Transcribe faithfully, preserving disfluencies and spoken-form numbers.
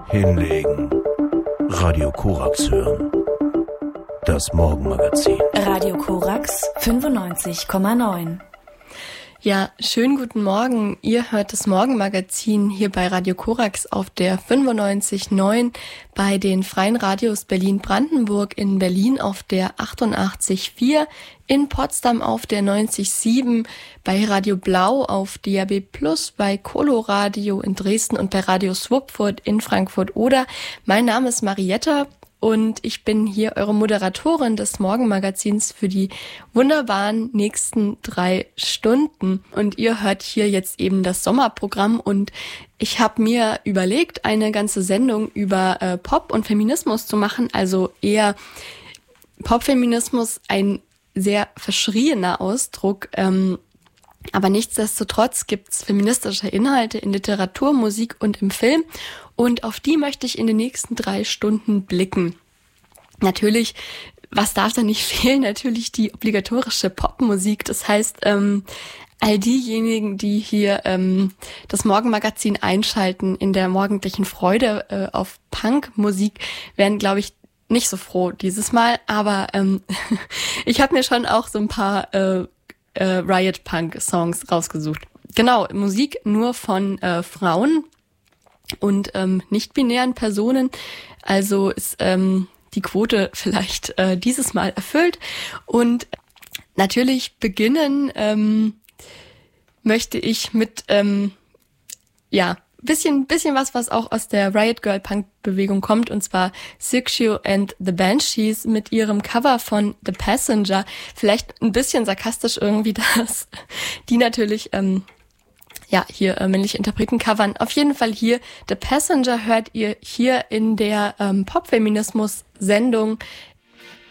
Hinlegen. Radio Korax hören. Das Morgenmagazin. Radio Korax fünfundneunzig Komma neun. Ja, schönen guten Morgen. Ihr hört das Morgenmagazin hier bei Radio Korax auf der fünfundneunzig Komma neun, bei den Freien Radios Berlin-Brandenburg, in Berlin auf der achtundachtzig Komma vier, in Potsdam auf der neunzig Komma sieben, bei Radio Blau auf D A B plus, bei Coloradio in Dresden und bei Radio Swupfurt in Frankfurt-Oder. Mein Name ist Marietta. Und ich bin hier eure Moderatorin des Morgenmagazins für die wunderbaren nächsten drei Stunden. Und ihr hört hier jetzt eben das Sommerprogramm. Und ich habe mir überlegt, eine ganze Sendung über äh, Pop und Feminismus zu machen. Also eher Popfeminismus, ein sehr verschrieener Ausdruck. Ähm, aber nichtsdestotrotz gibt's feministische Inhalte in Literatur, Musik und im Film. Und auf die möchte ich in den nächsten drei Stunden blicken. Natürlich, was darf da nicht fehlen? Natürlich die obligatorische Popmusik. Das heißt, ähm, all diejenigen, die hier ähm, das Morgenmagazin einschalten in der morgendlichen Freude äh, auf Punkmusik, werden, glaube ich, nicht so froh dieses Mal. Aber ähm, ich habe mir schon auch so ein paar äh, äh, Riot-Punk-Songs rausgesucht. Genau, Musik nur von äh, Frauen und ähm, nicht-binären Personen. Also ist ähm, die Quote vielleicht äh, dieses Mal erfüllt. Und natürlich beginnen ähm, möchte ich mit ähm, ja bisschen bisschen was, was auch aus der Riot Girl Punk Bewegung kommt, und zwar Siouxsie and the Banshees mit ihrem Cover von The Passenger. Vielleicht ein bisschen sarkastisch irgendwie, dass die natürlich ähm, ja, hier äh, männliche Interpreten covern. Auf jeden Fall hier The Passenger hört ihr hier in der ähm, Popfeminismus-Sendung